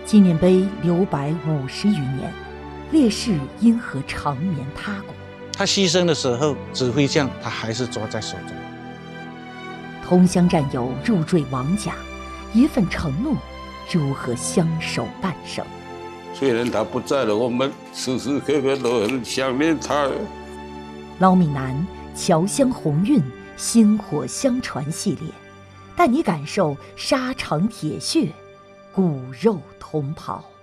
纪念碑留白50余年，烈士因何长眠他国？ 他牺牲的时候，指挥将他还是抓在手中。 同乡战友入赘王家，一份承诺，如何相守半生？ 虽然他不在了，我们时时刻刻都很想念他。 老闽南侨乡鸿运薪火相传系列，带你感受沙场铁血，骨肉同袍。